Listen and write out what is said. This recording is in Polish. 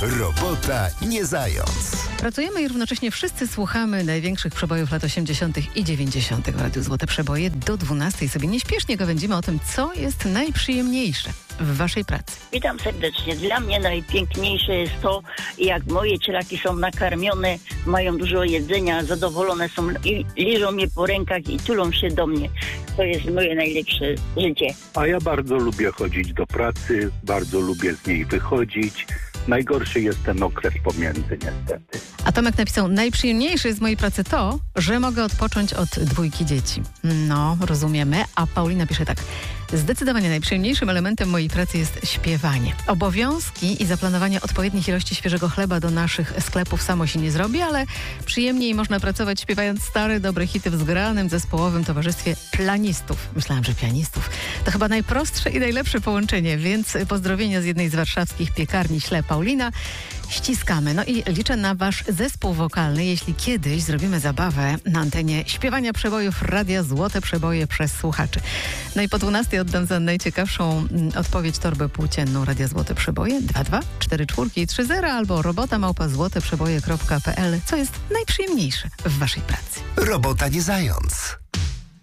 Robota nie zając. Pracujemy i równocześnie wszyscy słuchamy największych przebojów lat 80. i 90. w Radiu Złote Przeboje. Do 12 sobie nieśpiesznie gawędzimy o tym, co jest najprzyjemniejsze w waszej pracy. Witam serdecznie. Dla mnie najpiękniejsze jest to, jak moje cielaki są nakarmione, mają dużo jedzenia, zadowolone są i liżą mnie po rękach i tulą się do mnie. To jest moje najlepsze życie. A ja bardzo lubię chodzić do pracy, bardzo lubię z niej wychodzić. Najgorszy jest ten okres pomiędzy niestety. A Tomek napisał, najprzyjemniejsze jest w mojej pracy to, że mogę odpocząć od 2 dzieci. No, rozumiemy. A Paulina pisze tak. Zdecydowanie najprzyjemniejszym elementem mojej pracy jest śpiewanie. Obowiązki i zaplanowanie odpowiednich ilości świeżego chleba do naszych sklepów samo się nie zrobi, ale przyjemniej można pracować śpiewając stare, dobre hity w zgranym, zespołowym towarzystwie planistów. Myślałam, że pianistów. To chyba najprostsze i najlepsze połączenie, więc pozdrowienia z jednej z warszawskich piekarni Śle Paulina. Ściskamy. No i liczę na wasz zespół wokalny, jeśli kiedyś zrobimy zabawę na antenie śpiewania przebojów Radia Złote Przeboje przez słuchaczy. No i po 12 oddam za najciekawszą odpowiedź torbę płócienną Radia Złote Przeboje 224430 albo robota@złoteprzeboje.pl. Co jest najprzyjemniejsze w waszej pracy? Robota nie zając.